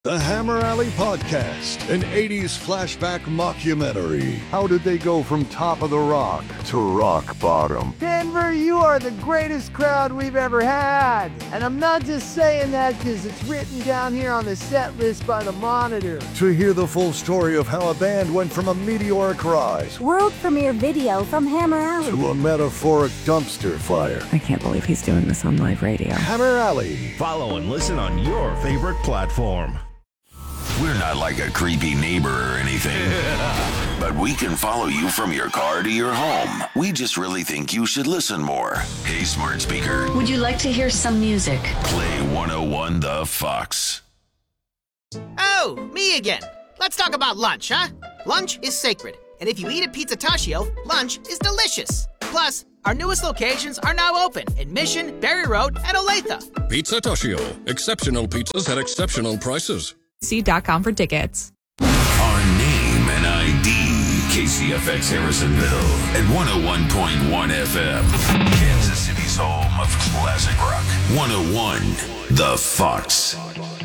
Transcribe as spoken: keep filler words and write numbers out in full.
The Hammer Alley Podcast, an eighties flashback mockumentary. How did they go from top of the rock to rock bottom? Denver, you are the greatest crowd we've ever had. And I'm not just saying that because it's written down here on the set list by the Monitor. To hear the full story of how a band went from a meteoric rise, world premiere video from Hammer Alley, to a metaphoric dumpster fire. I can't believe he's doing this on live radio. Hammer Alley. Follow and listen on your favorite platform. We're not like a creepy neighbor or anything, but we can follow you from your car to your home. We just really think you should listen more. Hey, smart speaker. Would you like to hear some music? Play one oh one The Fox. Oh, me again. Let's talk about lunch, huh? Lunch is sacred, and if you eat at Pizza Tashio, lunch is delicious. Plus, our newest locations are now open in Mission, Berry Road, and Olathe. Pizza Tashio. Exceptional pizzas at exceptional prices. C dot com for tickets. Our name and I D, K C F X Harrisonville at one oh one point one F M. Kansas City's home of classic rock. one oh one The Fox.